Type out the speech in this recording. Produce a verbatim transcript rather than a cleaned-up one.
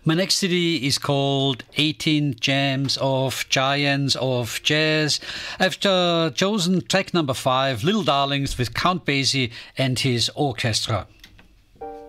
My next C D is called eighteen Jams of Giants of Jazz. I've uh, chosen track number five, Little Darlings, with Count Basie and his orchestra.